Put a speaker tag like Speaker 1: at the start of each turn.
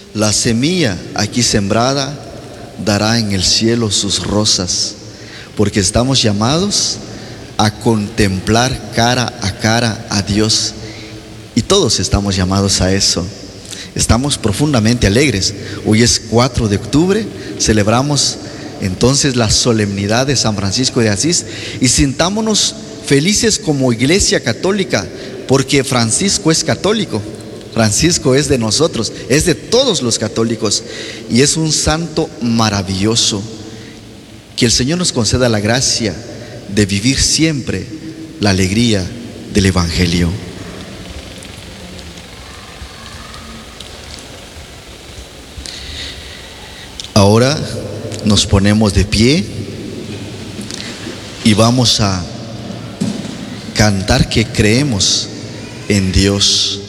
Speaker 1: La semilla aquí sembrada dará en el cielo sus rosas, porque estamos llamados a contemplar cara a Dios, y todos estamos llamados a eso. Estamos profundamente alegres. Hoy es 4 de octubre, celebramos entonces la solemnidad de San Francisco de Asís, y sintámonos felices como Iglesia Católica, porque Francisco es católico. Francisco es de nosotros, es de todos los católicos, y es un santo maravilloso. Que el Señor nos conceda la gracia de vivir siempre la alegría del Evangelio. Ahora nos ponemos de pie y vamos a cantar que creemos en Dios.